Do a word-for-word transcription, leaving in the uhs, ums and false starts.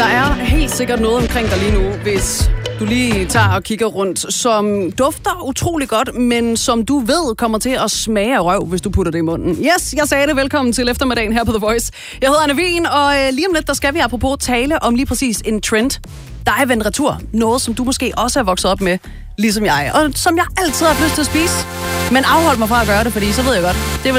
Der er helt sikkert noget omkring dig lige nu, hvis du lige tager og kigger rundt, som dufter utrolig godt, men som du ved kommer til at smage af røv, hvis du putter det i munden. Yes, jeg sagde det. Velkommen til eftermiddagen her på The Voice. Jeg hedder Anne Wien, og øh, lige om lidt, der skal vi apropos tale om lige præcis en trend, der er vendt retur. Noget, som du måske også er vokset op med, ligesom jeg, og som jeg altid har lyst til at spise. Men afhold mig fra at gøre det, fordi så ved jeg godt, det vil